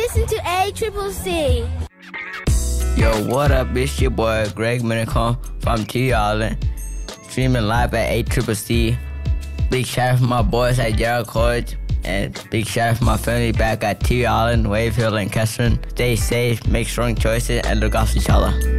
listen to A Triple C. Yo, what up? It's your boy Greg Minicom from T Island, streaming live at A-Triple-C. Big shout out for my boys at Gerald College, and big shout out for my family back at T Island, Wave Hill, and Kestrel. Stay safe, make strong choices, and look after each other.